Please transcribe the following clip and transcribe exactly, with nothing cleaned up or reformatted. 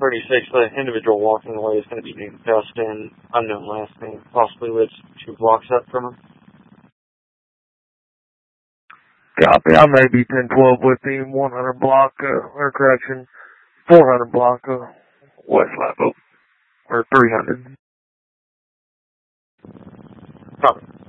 thirty-six, the individual walking away is going to be named Dustin, unknown last name, possibly lives two blocks up from him. Copy. I may be ten twelve with him, one hundred block, uh, or correction, four hundred block, uh, West Lapo, or three hundred. Copy.